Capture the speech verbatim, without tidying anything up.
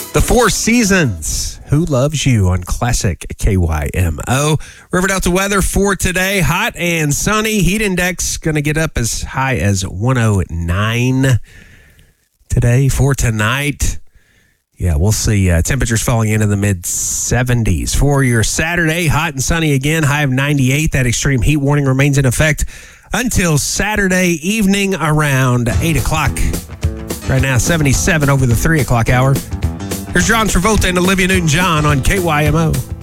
The Four Seasons, Who Loves You on Classic K Y M O. River Delta weather for today, hot and sunny. Heat index going to get up as high as one oh nine today. For tonight, yeah, we'll see uh, temperatures falling into the mid seventies. For your Saturday, hot and sunny again, high of ninety-eight. That extreme heat warning remains in effect until Saturday evening around eight o'clock. Right now, seventy-seven over the three o'clock hour. Here's John Travolta and Olivia Newton-John on K Y M O.